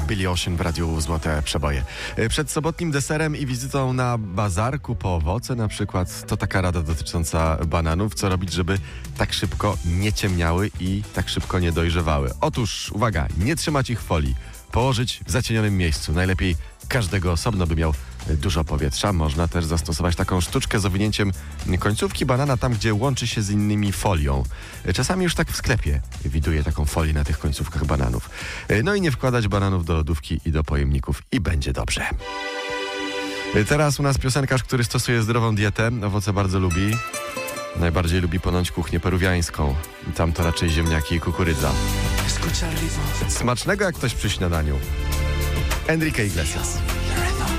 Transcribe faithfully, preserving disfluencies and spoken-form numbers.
Billy Ocean w radiu Złote Przeboje. Przed sobotnim deserem i wizytą na bazarku po owoce na przykład, to taka rada dotycząca bananów. Co robić, żeby tak szybko nie ciemniały i tak szybko nie dojrzewały? Otóż, uwaga, nie trzymać ich w folii. Położyć w zacienionym miejscu. Najlepiej każdego osobno, by miał dużo powietrza. Można też zastosować taką sztuczkę z owinięciem końcówki banana tam, gdzie łączy się z innymi folią. Czasami już tak w sklepie widuję taką folię na tych końcówkach bananów. No i nie wkładać bananów do lodówki i do pojemników i będzie dobrze. Teraz u nas piosenkarz, który stosuje zdrową dietę. Owoce bardzo lubi. Najbardziej lubi ponoć kuchnię peruwiańską. Tam to raczej ziemniaki i kukurydza. Smacznego jak ktoś przy śniadaniu. Enrique Iglesias.